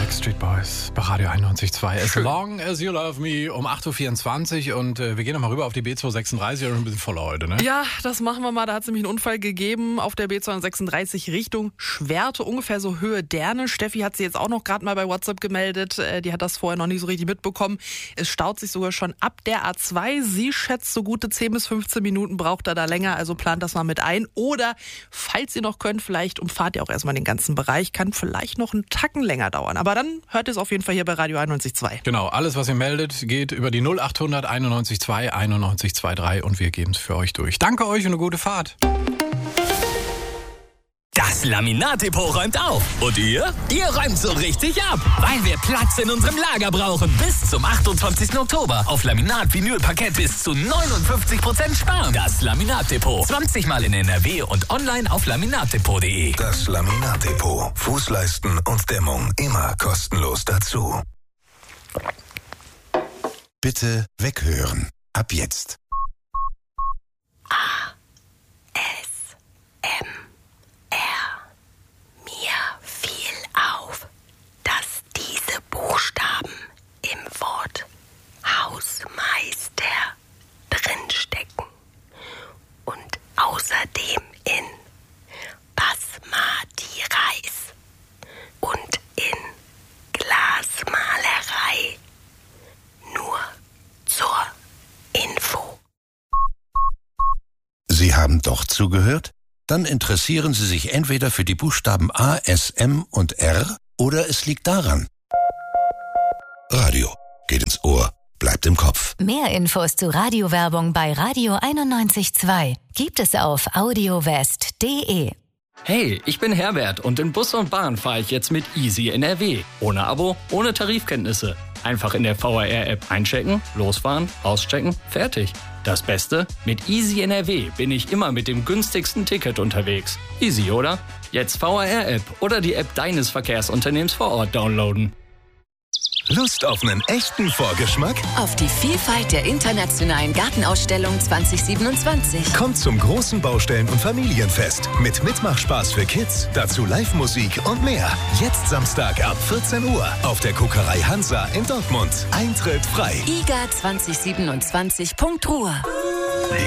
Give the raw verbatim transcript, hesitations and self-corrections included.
Backstreet Boys bei Radio einundneunzig Komma zwei. As long as you love me um acht Uhr vierundzwanzig und äh, wir gehen nochmal rüber auf die B zweihundertsechsunddreißig, ein bisschen voller heute, ne? Ja, das machen wir mal. Da hat es nämlich einen Unfall gegeben auf der B zweihundertsechsunddreißig Richtung Schwerte, ungefähr so Höhe Derne. Steffi hat sie jetzt auch noch gerade mal bei WhatsApp gemeldet. Äh, die hat das vorher noch nicht so richtig mitbekommen. Es staut sich sogar schon ab der A zwei. Sie schätzt, so gute zehn bis fünfzehn Minuten braucht er da länger, also plant das mal mit ein. Oder, falls ihr noch könnt, vielleicht umfahrt ihr auch erstmal den ganzen Bereich. Kann vielleicht noch einen Tacken länger dauern. Aber dann hört ihr es auf jeden Fall hier bei Radio einundneunzig Komma zwei. Genau, alles, was ihr meldet, geht über die null achthundert einundneunzig Komma zwei einundneunzig Komma drei und wir geben es für euch durch. Danke euch und eine gute Fahrt. Das Laminat-Depot räumt auf. Und ihr? Ihr räumt so richtig ab. Weil wir Platz in unserem Lager brauchen. Bis zum achtundzwanzigsten Oktober. Auf Laminat, Vinyl, Parkett bis zu neunundfünfzig Prozent sparen. Das Laminat-Depot. zwanzig Mal in N R W und online auf laminatdepot punkt de. Das Laminat-Depot. Fußleisten und Dämmung immer kostenlos dazu. Bitte weghören. Ab jetzt. A. S. M. Mir fiel auf, dass diese Buchstaben im Wort Hausmeister drinstecken und außerdem in Basmati Reis und in Glasmalerei. Nur zur Info. Sie haben doch zugehört? Dann interessieren Sie sich entweder für die Buchstaben A, S, M und R oder es liegt daran. Radio geht ins Ohr, bleibt im Kopf. Mehr Infos zu Radiowerbung bei Radio einundneunzig Komma zwei gibt es auf audiowest punkt de. Hey, ich bin Herbert und in Bus und Bahn fahre ich jetzt mit Easy N R W. Ohne Abo, ohne Tarifkenntnisse. Einfach in der V R R-App einchecken, losfahren, auschecken, fertig. Das Beste? Mit Easy N R W bin ich immer mit dem günstigsten Ticket unterwegs. Easy, oder? Jetzt V R R-App oder die App deines Verkehrsunternehmens vor Ort downloaden. Lust auf einen echten Vorgeschmack? Auf die Vielfalt der internationalen Gartenausstellung zwanzig siebenundzwanzig. Kommt zum großen Baustellen- und Familienfest mit Mitmachspaß für Kids, dazu Live-Musik und mehr. Jetzt Samstag ab vierzehn Uhr auf der Kokerei Hansa in Dortmund. Eintritt frei. I G A zwanzig siebenundzwanzig Punkt Ruhr.